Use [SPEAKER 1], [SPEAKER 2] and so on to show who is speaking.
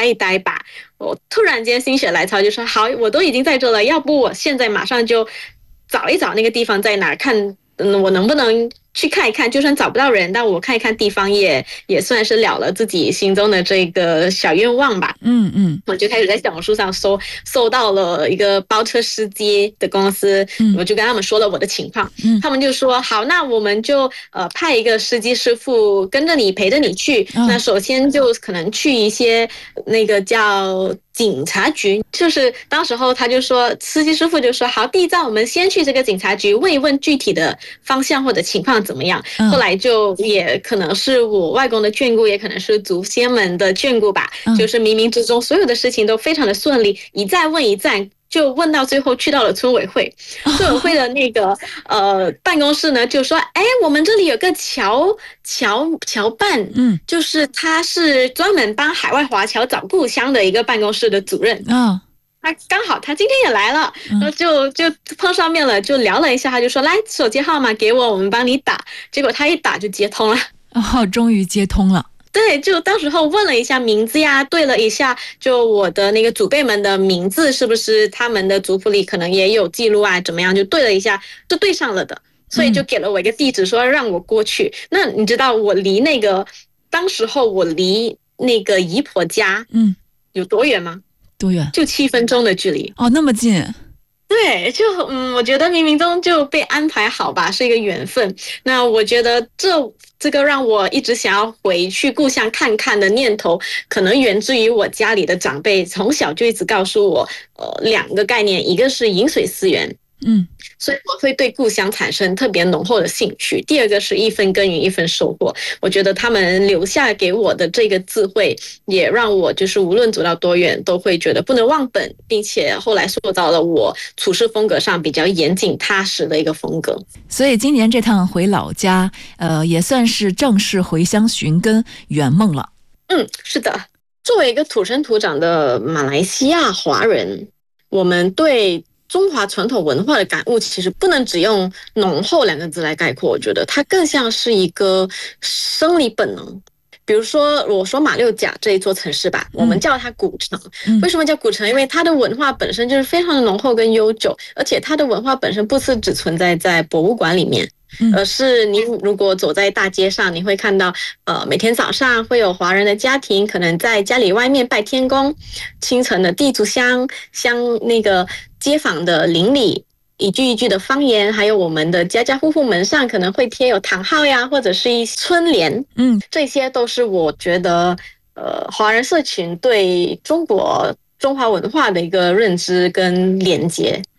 [SPEAKER 1] 待一待吧。我突然间心血来潮就说好，我都已经在这了，要不我现在马上就找一找那个地方在哪儿，看我能不能去看一看，就算找不到人，但我看一看地方也算是了了自己心中的这个小愿望吧。我就开始在小红书上搜到了一个包车司机的公司，我就跟他们说了我的情况，他们就说好，那我们就派一个司机师傅跟着你陪着你去。那首先就可能去一些那个叫警察局，就是当时候他就说司机师傅就说好，第一站我们先去这个警察局问一问具体的方向或者情况怎么样。后来就也可能是我外公的眷顾，也可能是祖先们的眷顾吧，就是冥冥之中所有的事情都非常的顺利，一站问一站，就问到最后去到了村委会。村委会的那个办公室呢就说，哎，我们这里有个侨办，就是他是专门帮海外华侨找故乡的一个办公室的主任。他刚好他今天也来了，然后就碰上面了，就聊了一下，他就说来手机号码给我们帮你打。结果他一打就接通了。
[SPEAKER 2] 终于接通了。
[SPEAKER 1] 对，就当时候问了一下名字呀，对了一下就我的那个祖辈们的名字是不是他们的族谱里可能也有记录啊，怎么样，就对了一下，就对上了的，所以就给了我一个地址说让我过去。那你知道我离那个当时候我离那个姨婆家有多远吗？
[SPEAKER 2] 多远？
[SPEAKER 1] 就7分钟的距离。
[SPEAKER 2] 那么近。
[SPEAKER 1] 对，就我觉得冥冥中就被安排好吧，是一个缘分。那我觉得这个让我一直想要回去故乡看看的念头，可能源自于我家里的长辈从小就一直告诉我2个概念，一个是饮水思源，所以我会对故乡产生特别浓厚的兴趣。第二个是一分耕耘一分收获，我觉得他们留下给我的这个智慧，也让我就是无论走到多远都会觉得不能忘本，并且后来塑造了我处事风格上比较严谨踏实的一个风格。
[SPEAKER 2] 所以今年这趟回老家也算是正式回乡寻根圆梦了。
[SPEAKER 1] 是的，作为一个土生土长的马来西亚华人，我们对中华传统文化的感悟其实不能只用浓厚2个字来概括，我觉得它更像是一个生理本能。比如说我说马六甲这一座城市吧，我们叫它古城。为什么叫古城？因为它的文化本身就是非常的浓厚跟悠久，而且它的文化本身不是只存在在博物馆里面，而是你如果走在大街上，你会看到每天早上会有华人的家庭可能在家里外面拜天公，清晨的地主香那个街坊的邻里一句一句的方言，还有我们的家家户户门上可能会贴有堂号呀，或者是一春联，这些都是我觉得华人社群对中华文化的一个认知跟连接。